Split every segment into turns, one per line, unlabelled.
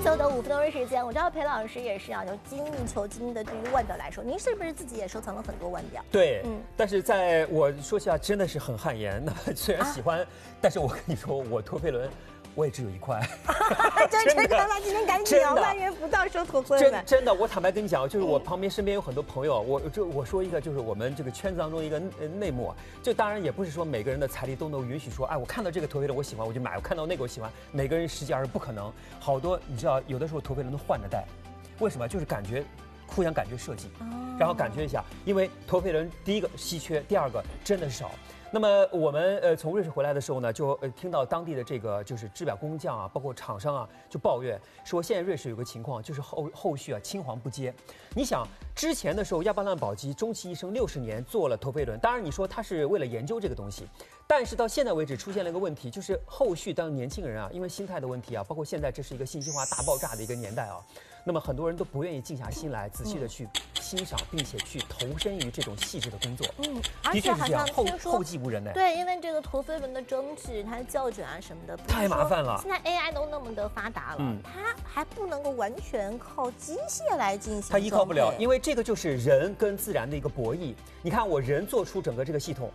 所的5分钟时间，我知道裴老师也是啊，就精益求精的。对于腕表来说，您是不是自己也收藏了很多腕表？
对，但是在我说起来真的是很汗颜。那虽然喜欢，但是我跟你说，我陀飞轮。我也只有1块，
真的，那今天赶紧哦，万元不到收陀飞轮。
真的，我坦白跟你讲，就是我旁边身边有很多朋友，我说一个，就是我们这个圈子当中一个内幕，就当然也不是说每个人的财力都能允许说，哎，我看到这个陀飞轮我喜欢我就买，我看到那个我喜欢，每个人实际上是不可能。好多你知道，有的时候陀飞轮都换着戴，为什么？就是感觉互相感觉设计，然后感觉一下，因为陀飞轮第一个稀缺，第二个真的是少。那么我们从瑞士回来的时候呢，就听到当地的这个就是制表工匠啊，包括厂商啊，就抱怨说，现在瑞士有个情况，就是后续啊青黄不接。你想之前的时候，亚巴兰宝笈终其一生60年做了陀飞轮，当然你说他是为了研究这个东西，但是到现在为止出现了一个问题，就是后续当年轻人啊，因为心态的问题啊，包括现在这是一个信息化大爆炸的一个年代啊，那么很多人都不愿意静下心来仔细的去欣赏，并且去投身于这种细致的工作。的确是这样，后继无人呢。
对，因为这个陀飞轮的装置，它的校准啊什么的，
太麻烦了。
现在 AI 都那么的发达了，它还不能够完全靠机械来进行。
它依靠不了，因为这个就是人跟自然的一个博弈。你看，我人做出整个这个系统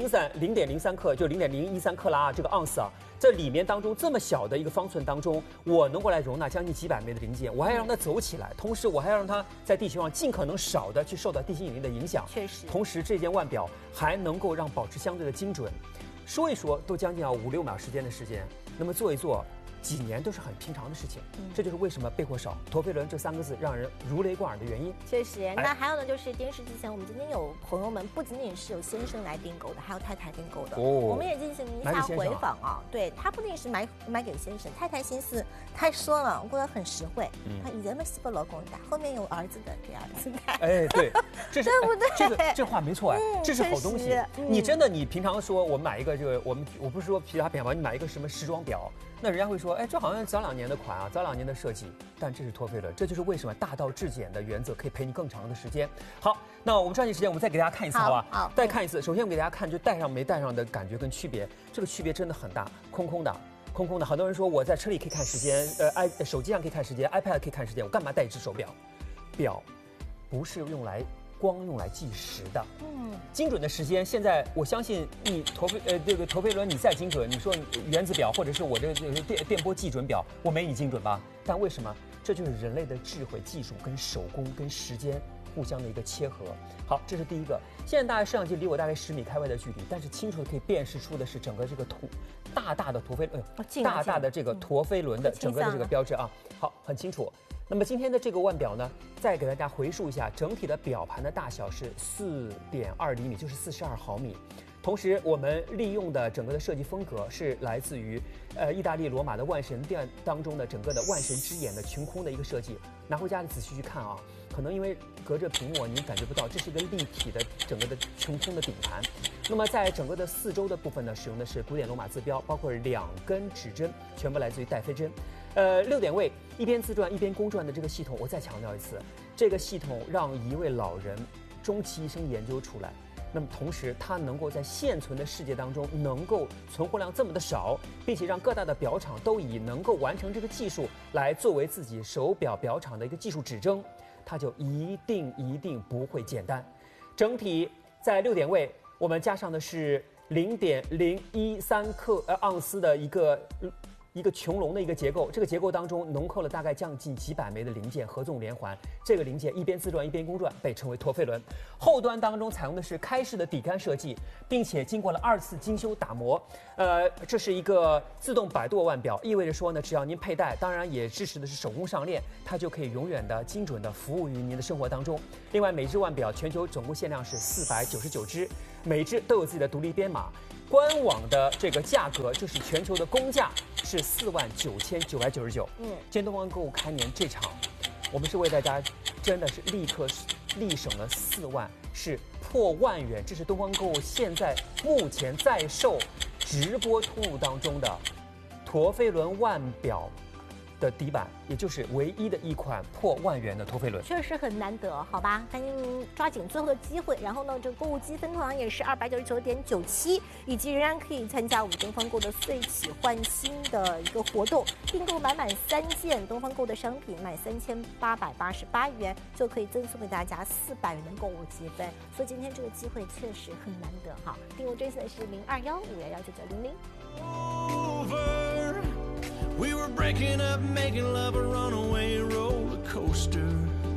0.03克，就0.013克拉这个盎司啊。这里面当中这么小的一个方寸当中，我能够来容纳将近几百枚的零件，我还要让它走起来，同时我还要让它在地球上尽可能少的去受到地心引力的影响。
确实，
同时这件腕表还能够让保持相对的精准，说一说都将近要5、6秒时间的时间，那么做一做。几年都是很平常的事情，这就是为什么备货少、陀飞轮这3个字让人如雷贯耳的原因。
确实，那还有呢，就是电视机前，我们今天有朋友们不仅仅是有先生来订购的，还有太太订购的。我们也进行一下回访啊，对他不仅是买给先生，太太心思太说了，我觉得很实惠。他以前没是不老公的，后面有儿子的给儿子戴。
哎，对，这是
对不对？
这话没错哎，这是好东西。你真的，你平常说我买一个这个，我不是说其他品牌，你买一个什么时装表。那人家会说，哎，这好像早2年的款啊，早2年的设计，但这是陀飞轮，这就是为什么大道至简的原则可以陪你更长的时间。好，那我们抓紧时间，我们再给大家看一次，好吧？好，再看一次。首先我给大家看，就戴上没戴上的感觉跟区别，这个区别真的很大，空空的。很多人说我在车里可以看时间，手机上可以看时间 ，iPad 可以看时间，我干嘛戴一只手表？表不是用来计时的，精准的时间。现在我相信你这个陀飞轮你再精准，你说原子表或者是我这个电波计准表，我没你精准吧？但为什么？这就是人类的智慧、技术跟手工跟时间互相的一个切合。好，这是第一个。现在大概摄像机离我大概10米开外的距离，但是清楚的可以辨识出的是整个这个大的陀飞轮，大的这个陀飞轮的整个的这个标志啊。好，很清楚。那么今天的这个腕表呢，再给大家回述一下，整体的表盘的大小是4.2厘米，就是42毫米。同时，我们利用的整个的设计风格是来自于意大利罗马的万神殿当中的整个的万神之眼的穹空的一个设计。拿回家里仔细去看啊，可能因为隔着屏幕你感觉不到，这是一个立体的整个的穹空的顶盘。那么在整个的4周的部分呢，使用的是古典罗马字标，包括2根指针，全部来自于戴飞针。6点位一边自转一边公转的这个系统，我再强调一次，这个系统让一位老人终其一生研究出来。那么同时，它能够在现存的世界当中能够存货量这么的少，并且让各大的表厂都以能够完成这个技术来作为自己手表表厂的一个技术指征，它就一定不会简单。整体在6点位，我们加上的是0.013盎司的一个穹隆的一个结构，这个结构当中浓扣了大概将近几百枚的零件合纵连环，这个零件一边自转一边公转，被称为陀飞轮。后端当中采用的是开式的底杆设计，并且经过了2次精修打磨。这是一个自动摆舵腕表，意味着说呢，只要您佩戴，当然也支持的是手工上链，它就可以永远的精准的服务于您的生活当中。另外，每只腕表全球总共限量是499只，每只都有自己的独立编码。官网的这个价格就是全球的公价是49999。今天东方购物开年这场，我们是为大家真的是立省了4万，是破万元。这是东方购物现在目前在售直播通路当中的陀飞轮腕表的底板，也就是唯一的一款破万元的陀飞轮，
确实很难得，好吧？赶紧抓紧最后的机会。然后呢，这个购物积分同样也是299.97，以及仍然可以参加我们东方购的岁起换新的一个活动，订购满3件东方购的商品，满3888元就可以赠送给大家400元的购物积分。所以今天这个机会确实很难得哈。订购专线是0215119900。
We were breaking up, making love a runaway roller coaster.